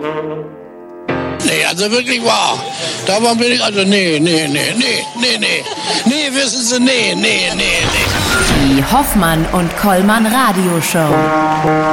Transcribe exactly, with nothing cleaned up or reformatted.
Nee, also wirklich wahr. Da bin ich, also nee, nee, nee, nee, nee, nee. Nee, wissen Sie, nee, nee, nee, nee. Die Hoffmann und Kollmann Radioshow.